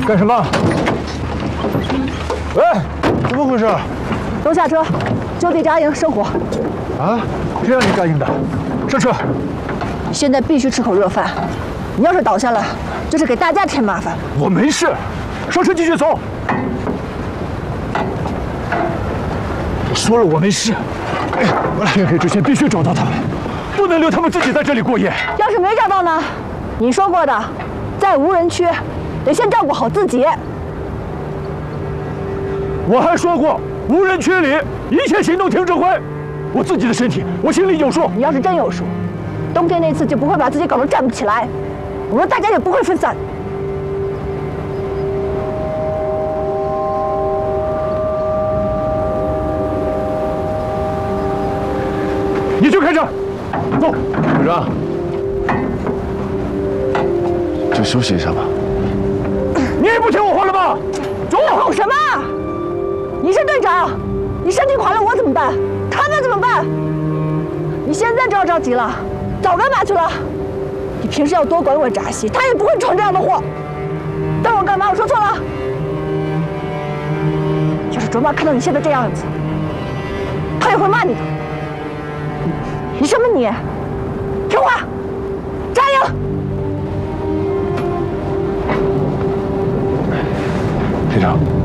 干什么？喂，怎么回事？ 都下车，就地扎营生火。 啊，谁让你答应的？上车。 现在必须吃口热饭。你要是倒下了，就是给大家添麻烦。 我没事，上车继续走。我说了我没事。天黑之前必须找到他们，不能留他们自己在这里过夜。 要是没找到呢？你说过的，在无人区，得先照顾好自己。 我还说过，无人区里一切行动听指挥。我自己的身体，我心里有数。 你要是真有数，冬天那次就不会把自己搞得站不起来，我们大家也不会分散。 你去开车，走。队长， 就休息一下吧。 你也不听我话了吗？走。 吼什么？你是队长，你身体垮了我怎么办？他们怎么办？你现在就要着急了，早干嘛去了？你平时要多管管扎西，他也不会闯这样的祸。等我干嘛？我说错了？要是卓玛看到你现在这样子，他也会骂你的。你什么你？听话，扎营。 队长。